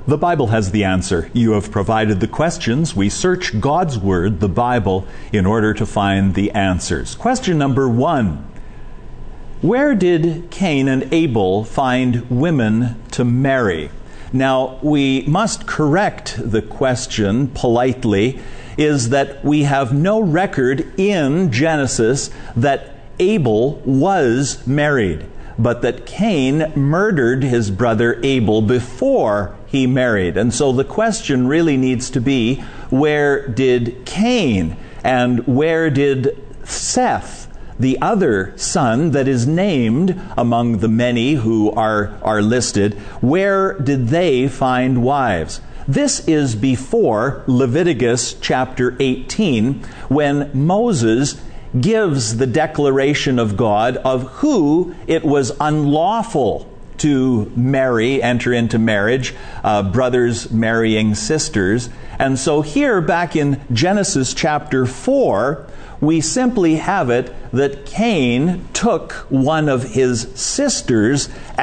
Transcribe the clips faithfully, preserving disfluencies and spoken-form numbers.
The Bible has the answer. You have provided the questions. We search God's Word, the Bible, in order to find the answers. Question number one. Where did Cain and Abel find women to marry? Now, we must correct the question politely, is that we have no record in Genesis that Abel was married, but that Cain murdered his brother Abel before he married. And so the question really needs to be, where did Cain and where did Seth, the other son that is named among the many who are, are listed, where did they find wives? This is before Leviticus chapter eighteen, when Moses gives the declaration of God of who it was unlawful to marry, enter into marriage, uh, brothers marrying sisters. And so here, back in Genesis chapter four, we simply have it that Cain took one of his sisters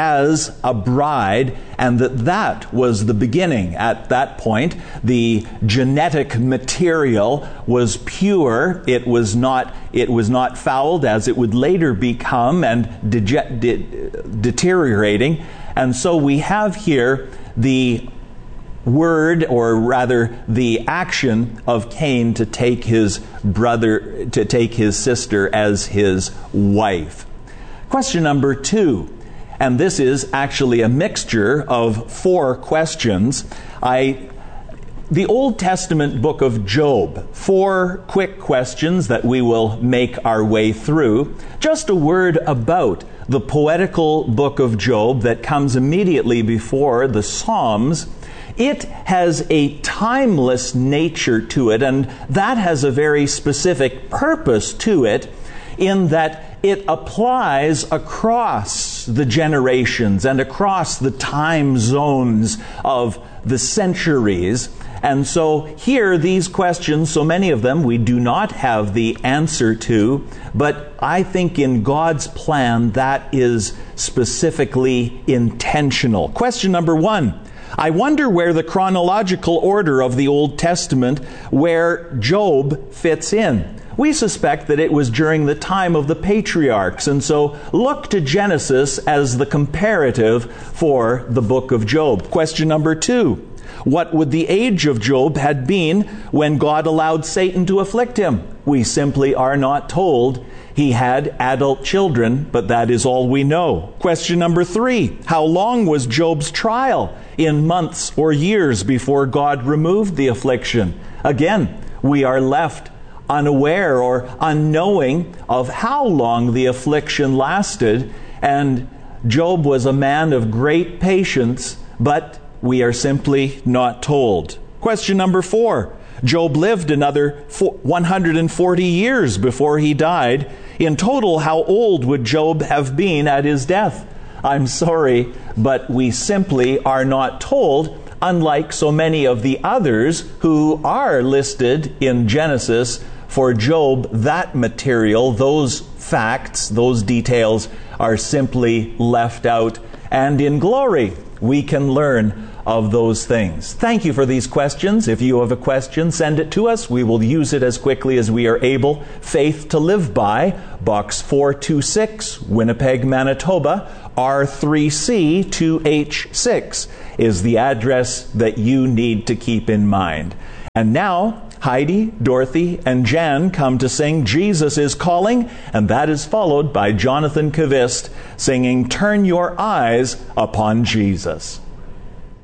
as a bride, and that that was the beginning. At that point, the genetic material was pure. It was not, it was not fouled as it would later become and dege- de- deteriorating. And so we have here the word, or rather the action of Cain to take his brother, to take his sister as his wife. Question number two, and this is actually a mixture of four questions. I, the Old Testament book of Job, four quick questions that we will make our way through. Just a word about the poetical book of Job that comes immediately before the Psalms. It has a timeless nature to it, and that has a very specific purpose to it, in that it applies across the generations and across the time zones of the centuries. And so here, these questions, so many of them we do not have the answer to, but I think in God's plan that is specifically intentional. Question number one. I wonder where the chronological order of the Old Testament, where Job fits in. We suspect that it was during the time of the patriarchs, and so look to Genesis as the comparative for the book of Job. Question number two. What would the age of Job had been when God allowed Satan to afflict him? We simply are not told. He had adult children, but that is all we know. Question number three. How long was Job's trial? In months or years before God removed the affliction? Again, we are left unaware or unknowing of how long the affliction lasted. And Job was a man of great patience, but we are simply not told. Question number four. Job lived another one hundred forty years before he died. In total, how old would Job have been at his death? I'm sorry, but we simply are not told, unlike so many of the others who are listed in Genesis. For Job, that material, those facts, those details are simply left out. And in glory, we can learn of those things. Thank you for these questions. If you have a question, send it to us. We will use it as quickly as we are able. Faith to Live By, Box four two six, Winnipeg, Manitoba, R three C two H six is the address that you need to keep in mind. And now, Heidi, Dorothy, and Jan come to sing Jesus is Calling, and that is followed by Jonathan Kvist singing Turn Your Eyes Upon Jesus.